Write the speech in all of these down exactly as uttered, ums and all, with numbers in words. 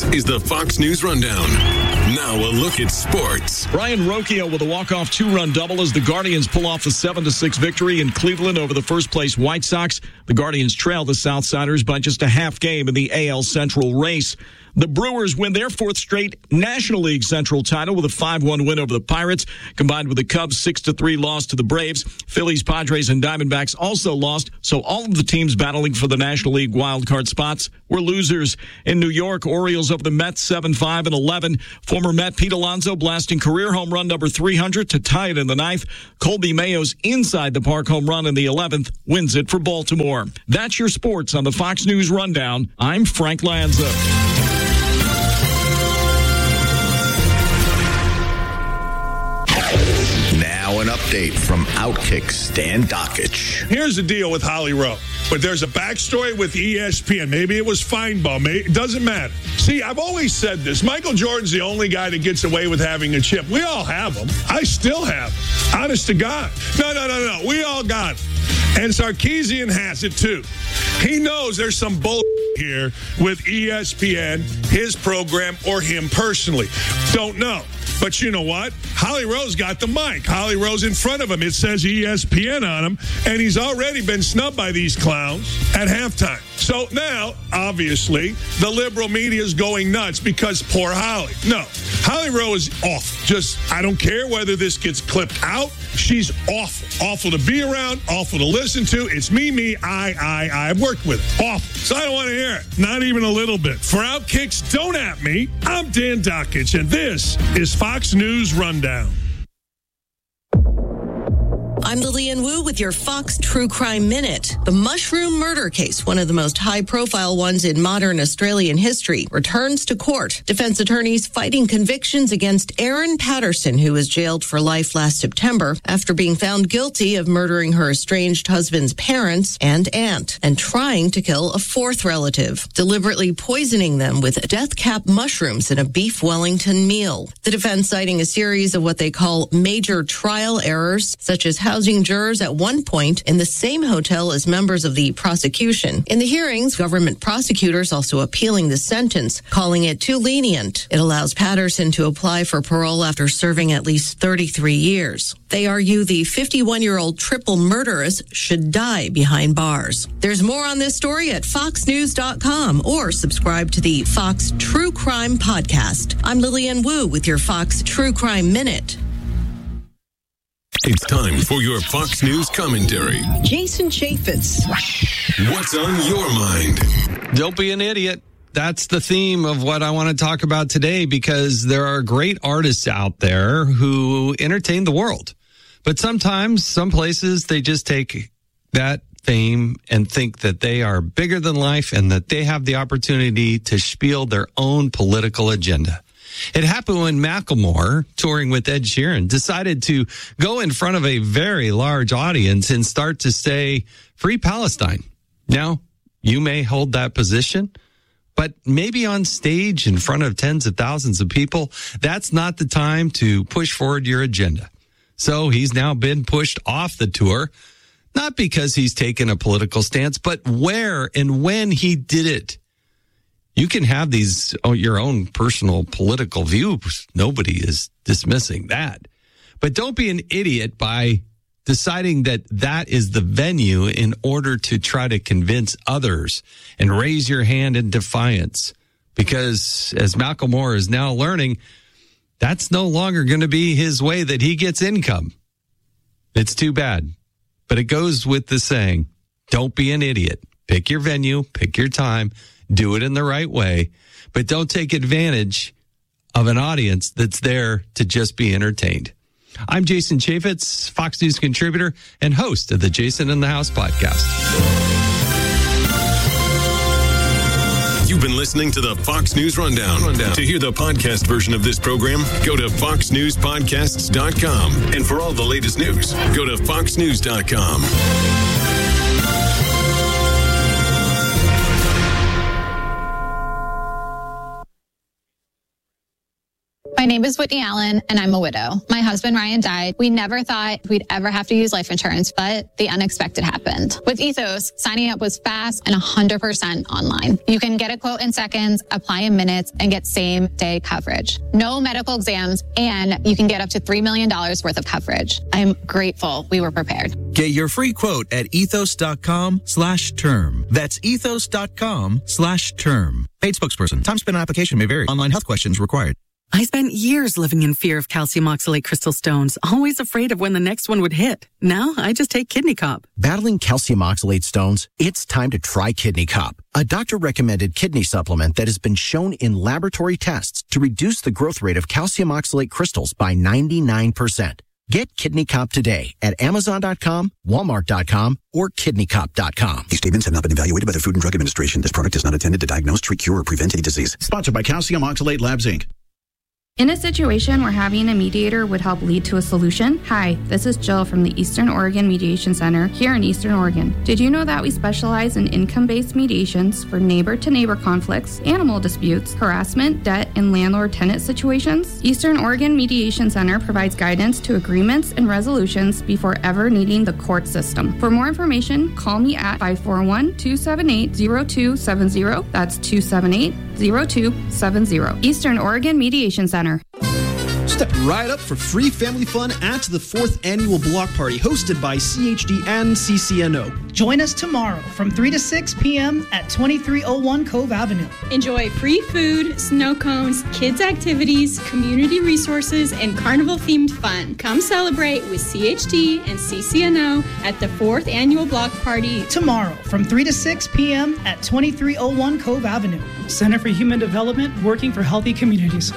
is the Fox News Rundown. Now a look at sports. Brian Rocchio with a walk-off two-run double as the Guardians pull off a seven to six victory in Cleveland over the first-place White Sox. The Guardians trail the Southsiders by just a half game in the A L Central race. The Brewers win their fourth straight National League Central title with a five one win over the Pirates, combined with the Cubs' six to three loss to the Braves. Phillies, Padres, and Diamondbacks also lost, so all of the teams battling for the National League wildcard spots were losers. In New York, Orioles over the Mets seven five and eleven. Former Met Pete Alonso blasting career home run number three hundred to tie it in the ninth. Colby Mayo's inside the park home run in the eleventh wins it for Baltimore. That's your sports on the Fox News Rundown. I'm Frank Lanza. Now an update from Outkick Stan Dockich. Here's the deal with Holly Rowe. But there's a backstory with E S P N. Maybe it was Feinbaum. Maybe, it doesn't matter. See, I've always said this. Michael Jordan's the only guy that gets away with having a chip. We all have them. I still have them. Honest to God. No, no, no, no. We all got it. And Sarkisian has it too. He knows there's some bull here with E S P N, his program, or him personally. Don't know. But you know what? Holly Rowe's got the mic. Holly Rowe's in front of him. It says E S P N on him. And he's already been snubbed by these clowns at halftime. So now, obviously, the liberal media is going nuts because poor Holly. No, Holly Rowe is awful. Just, I don't care whether this gets clipped out. She's awful. Awful to be around. Awful to listen to. It's me, me, I, I, I've worked with it. Awful. So I don't want to hear it. Not even a little bit. For Outkicks, don't at me. I'm Dan Dockich, and this is Fox News Rundown. I'm Lillian Wu with your Fox True Crime Minute. The Mushroom murder case, one of the most high-profile ones in modern Australian history, returns to court. Defense attorneys fighting convictions against Erin Patterson, who was jailed for life last September after being found guilty of murdering her estranged husband's parents and aunt and trying to kill a fourth relative, deliberately poisoning them with death-cap mushrooms in a beef Wellington meal. The defense citing a series of what they call major trial errors, such as housing jurors at one point in the same hotel as members of the prosecution. In the hearings, government prosecutors also appealing the sentence, calling it too lenient. It allows Patterson to apply for parole after serving at least thirty-three years. They argue the fifty-one-year-old triple murderess should die behind bars. There's more on this story at fox news dot com or subscribe to the Fox True Crime Podcast. I'm Lillian Wu with your Fox True Crime Minute. It's time for your Fox News commentary. Jason Chaffetz. What's on your mind? Don't be an idiot. That's the theme of what I want to talk about today, because there are great artists out there who entertain the world. But sometimes, some places, they just take that fame and think that they are bigger than life and that they have the opportunity to spiel their own political agenda. It happened when Macklemore, touring with Ed Sheeran, decided to go in front of a very large audience and start to say, "Free Palestine." Now, you may hold that position, but maybe on stage in front of tens of thousands of people, that's not the time to push forward your agenda. So he's now been pushed off the tour, not because he's taken a political stance, but where and when he did it. You can have these, oh, your own personal political views. Nobody is dismissing that. But don't be an idiot by deciding that that is the venue in order to try to convince others and raise your hand in defiance. Because as Macklemore is now learning, that's no longer going to be his way that he gets income. It's too bad. But it goes with the saying, don't be an idiot. Pick your venue, pick your time. Do it in the right way, but don't take advantage of an audience that's there to just be entertained. I'm Jason Chaffetz, Fox News contributor and host of the Jason in the House podcast. You've been listening to the Fox News Rundown. Rundown. To hear the podcast version of this program, go to fox news podcasts dot com. And for all the latest news, go to fox news dot com. My name is Whitney Allen, and I'm a widow. My husband, Ryan, died. We never thought we'd ever have to use life insurance, but the unexpected happened. With Ethos, signing up was fast and one hundred percent online. You can get a quote in seconds, apply in minutes, and get same-day coverage. No medical exams, and you can get up to three million dollars worth of coverage. I'm grateful we were prepared. Get your free quote at ethos.com slash term. That's ethos.com slash term. Paid spokesperson. Time spent on application may vary. Online health questions required. I spent years living in fear of calcium oxalate crystal stones, always afraid of when the next one would hit. Now I just take Kidney Cop. Battling calcium oxalate stones? It's time to try Kidney Cop, a doctor-recommended kidney supplement that has been shown in laboratory tests to reduce the growth rate of calcium oxalate crystals by ninety-nine percent. Get Kidney Cop today at amazon dot com, walmart dot com, or kidney cop dot com. These statements have not been evaluated by the Food and Drug Administration. This product is not intended to diagnose, treat, cure, or prevent any disease. Sponsored by Calcium Oxalate Labs, Incorporated. In a situation where having a mediator would help lead to a solution? Hi, this is Jill from the Eastern Oregon Mediation Center here in Eastern Oregon. Did you know that we specialize in income-based mediations for neighbor-to-neighbor conflicts, animal disputes, harassment, debt, and landlord-tenant situations? Eastern Oregon Mediation Center provides guidance to agreements and resolutions before ever needing the court system. For more information, call me at five four one, two seven eight, zero two seven zero. That's two seven eight, zero two seven zero. Eastern Oregon Mediation Center. Step right up for free family fun at the fourth Annual Block Party, hosted by C H D and C C N O. Join us tomorrow from three to six p.m. at twenty-three oh one Cove Avenue. Enjoy free food, snow cones, kids' activities, community resources, and carnival-themed fun. Come celebrate with C H D and C C N O at the fourth Annual Block Party. Tomorrow from three to six p.m. at twenty-three oh one Cove Avenue. Center for Human Development, working for healthy communities.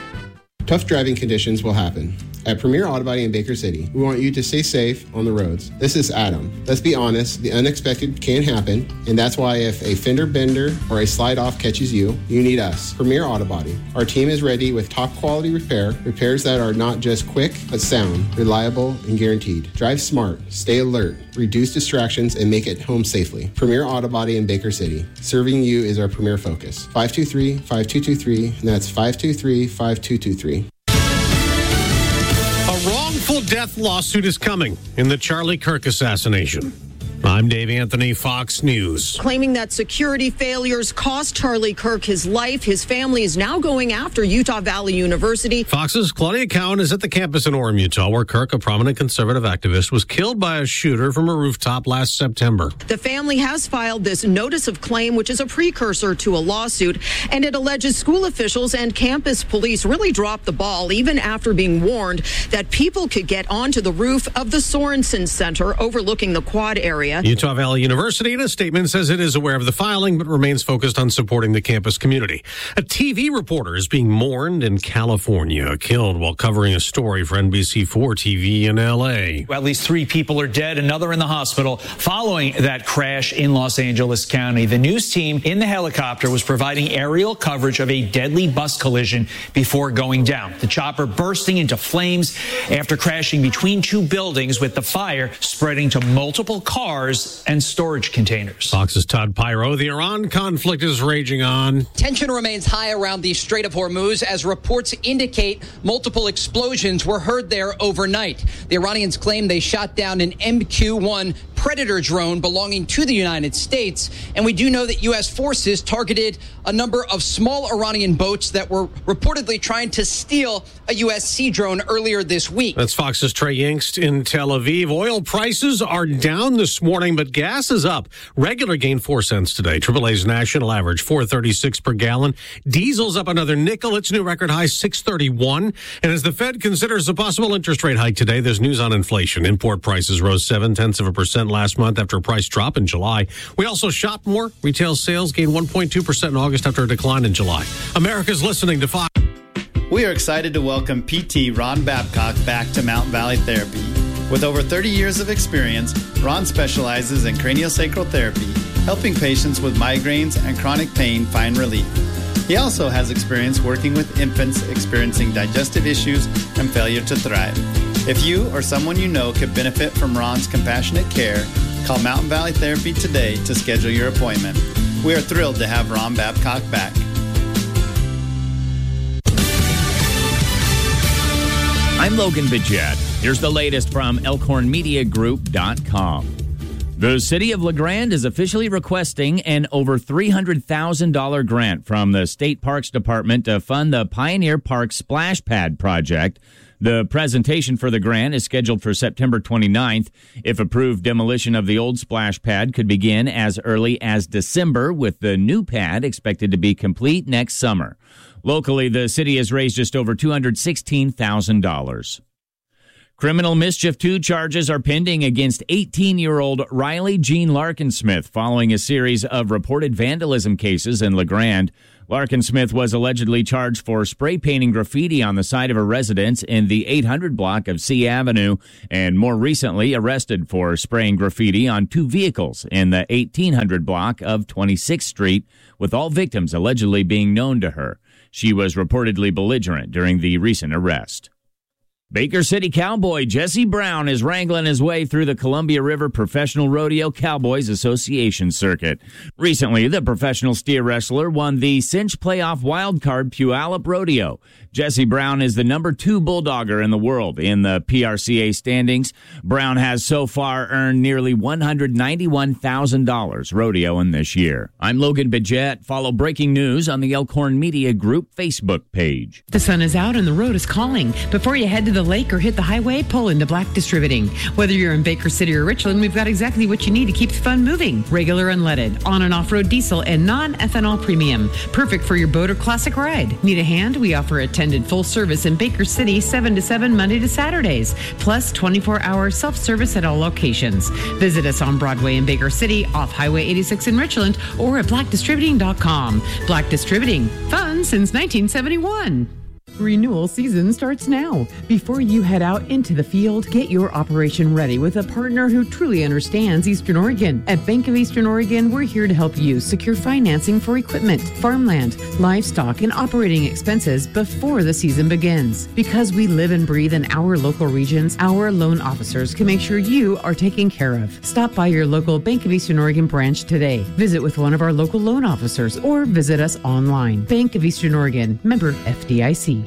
Tough driving conditions will happen. At Premier Auto Body in Baker City, we want you to stay safe on the roads. This is Adam. Let's be honest, the unexpected can happen, and that's why if a fender bender or a slide off catches you, you need us, Premier Auto Body. Our team is ready with top quality repair, repairs that are not just quick, but sound, reliable, and guaranteed. Drive smart, stay alert, reduce distractions, and make it home safely. Premier Auto Body in Baker City. Serving you is our premier focus. five two three, five two two three, and that's five two three, five two two three. A wrongful death lawsuit is coming in the Charlie Kirk assassination. I'm Dave Anthony, Fox News. Claiming that security failures cost Charlie Kirk his life, his family is now going after Utah Valley University. Fox's Claudia Cowan is at the campus in Orem, Utah, where Kirk, a prominent conservative activist, was killed by a shooter from a rooftop last September. The family has filed this notice of claim, which is a precursor to a lawsuit, and it alleges school officials and campus police really dropped the ball even after being warned that people could get onto the roof of the Sorensen Center overlooking the quad area. Utah Valley University, in a statement, says it is aware of the filing, but remains focused on supporting the campus community. A T V reporter is being mourned in California, killed while covering a story for N B C four T V in L A. Well, at least three people are dead, another in the hospital following that crash in Los Angeles County. The news team in the helicopter was providing aerial coverage of a deadly bus collision before going down. The chopper bursting into flames after crashing between two buildings, with the fire spreading to multiple cars and storage containers. Fox's Todd Pyro. The Iran conflict is raging on. Tension remains high around the Strait of Hormuz as reports indicate multiple explosions were heard there overnight. The Iranians claim they shot down an M Q one Predator drone belonging to the United States. And we do know that U S forces targeted a number of small Iranian boats that were reportedly trying to steal a U S Sea drone earlier this week. That's Fox's Trey Yingst in Tel Aviv. Oil prices are down this morning, but gas is up. Regular gained four cents today. triple A's national average four thirty-six per gallon. Diesel's up another nickel. Its new record high six thirty-one. And as the Fed considers a possible interest rate hike today, there's news on inflation. Import prices rose seven tenths of a percent last month after a price drop in July. We also shopped more. Retail sales gained one point two percent in August after a decline in July. America's listening to Fox. We are excited to welcome P T Ron Babcock back to Mountain Valley Therapy. With over thirty years of experience, Ron specializes in craniosacral therapy, helping patients with migraines and chronic pain find relief. He also has experience working with infants experiencing digestive issues and failure to thrive. If you or someone you know could benefit from Ron's compassionate care, call Mountain Valley Therapy today to schedule your appointment. We are thrilled to have Ron Babcock back. I'm Logan Bidget. Here's the latest from elkhorn media group dot com. The city of LeGrand is officially requesting an over three hundred thousand dollars grant from the State Parks Department to fund the Pioneer Park Splash Pad project. The presentation for the grant is scheduled for September twenty-ninth. If approved, demolition of the old splash pad could begin as early as December, with the new pad expected to be complete next summer. Locally, the city has raised just over two hundred sixteen thousand dollars. Criminal mischief two charges are pending against eighteen-year-old Riley Jean Larkinsmith following a series of reported vandalism cases in LeGrand. Larkinsmith was allegedly charged for spray painting graffiti on the side of a residence in the eight hundred block of C Avenue, and more recently arrested for spraying graffiti on two vehicles in the eighteen hundred block of twenty-sixth Street, with all victims allegedly being known to her. She was reportedly belligerent during the recent arrest. Baker City cowboy Jesse Brown is wrangling his way through the Columbia River Professional Rodeo Cowboys Association circuit. Recently, the professional steer wrestler won the Cinch Playoff Wildcard Puyallup Rodeo. Jesse Brown is the number two bulldogger in the world in the P R C A standings. Brown has so far earned nearly one hundred ninety-one thousand dollars rodeoing this year. I'm Logan Bidget. Follow breaking news on the Elkhorn Media Group Facebook page. The sun is out and the road is calling. Before you head to the lake or hit the highway, pull into Black Distributing. Whether you're in Baker City or Richland, we've got exactly what you need to keep the fun moving. Regular unleaded, on and off-road diesel, and non-ethanol premium. Perfect for your boat or classic ride. Need a hand? We offer attended full service in Baker City seven to seven Monday to Saturdays, plus twenty-four hour self-service at all locations. Visit us on Broadway in Baker City, off Highway eighty-six in Richland, or at black distributing dot com. Black Distributing, fun since nineteen seventy-one. Renewal season starts now. Before you head out into the field, get your operation ready with a partner who truly understands Eastern Oregon. At Bank of Eastern Oregon, we're here to help you secure financing for equipment, farmland, livestock, and operating expenses before the season begins. Because we live and breathe in our local regions, our loan officers can make sure you are taken care of. Stop by your local Bank of Eastern Oregon branch today. Visit with one of our local loan officers or visit us online. Bank of Eastern Oregon, member F D I C.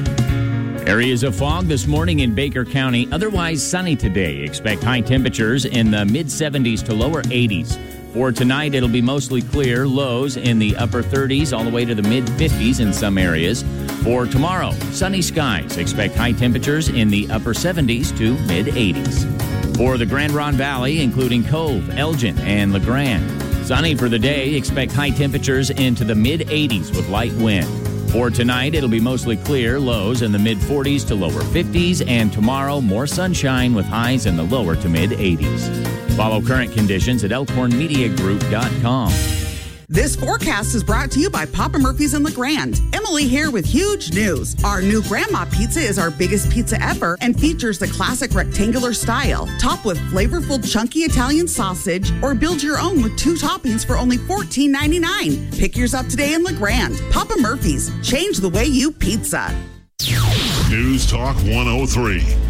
Areas of fog this morning in Baker County, otherwise sunny today. Expect high temperatures in the mid seventies to lower eighties. For tonight, it'll be mostly clear, lows in the upper thirties all the way to the mid fifties in some areas. For tomorrow, sunny skies. Expect high temperatures in the upper seventies to mid eighties. For the Grand Ronde Valley, including Cove, Elgin, and LeGrand, sunny for the day. Expect high temperatures into the mid eighties with light wind. For tonight, it'll be mostly clear, lows in the mid forties to lower fifties, and tomorrow, more sunshine with highs in the lower to mid eighties. Follow current conditions at elkhorn media group dot com. This forecast is brought to you by Papa Murphy's in LeGrand. Emily here with huge news. Our new Grandma Pizza is our biggest pizza ever and features the classic rectangular style, topped with flavorful chunky Italian sausage, or build your own with two toppings for only fourteen ninety-nine. Pick yours up today in LeGrand. Papa Murphy's, change the way you pizza. News Talk one oh three.